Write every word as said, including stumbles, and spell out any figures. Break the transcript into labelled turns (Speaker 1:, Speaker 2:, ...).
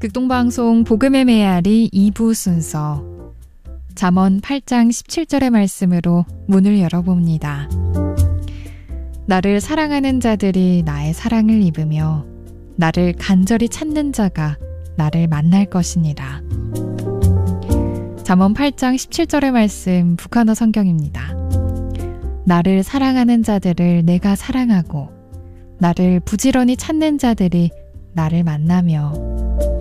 Speaker 1: 극동방송 복음의 메아리 이 부 순서 잠언 팔 장 십칠 절의 말씀으로 문을 열어봅니다. 나를 사랑하는 자들이 나의 사랑을 입으며 나를 간절히 찾는 자가 나를 만날 것이니라. 잠언 팔 장 십칠 절의 말씀 북한어 성경입니다. 나를 사랑하는 자들을 내가 사랑하고 나를 부지런히 찾는 자들이 나를 만나며